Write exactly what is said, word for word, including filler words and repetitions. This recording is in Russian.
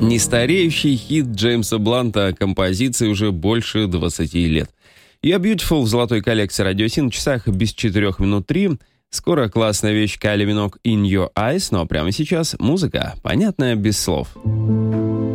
Нестареющий хит Джеймса Бланта, композиции уже больше двадцати лет. «You're Beautiful» в золотой коллекции «Радио Си» на часах без четырех минут три. Скоро классная вещь Кайли Миноуг «In Your Eyes», но прямо сейчас музыка, понятная без слов.